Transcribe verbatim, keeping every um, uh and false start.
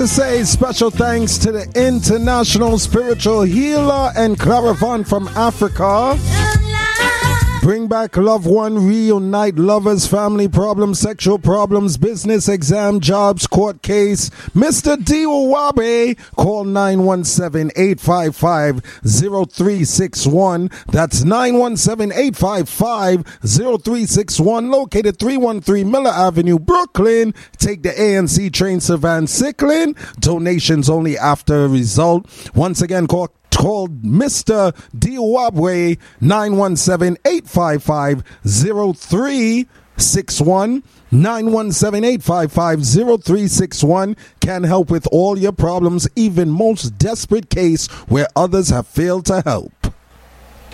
To say special thanks to the international spiritual healer and clairvoyant from Africa. Bring back loved one, reunite lovers, family problems, sexual problems, business, exam, jobs, court case. Mister D Wabe, call nine one seven, eight five five, zero three six one. That's nine one seven, eight five five, zero three six one. Located three one three Miller Avenue, Brooklyn. Take the A N C train to Van Sicklin. Donations only after a result. Once again, call called Mister Diwabwe, nine one seven, eight five five, zero three six one. nine one seven, eight five five, zero three six one can help with all your problems, even most desperate case where others have failed to help.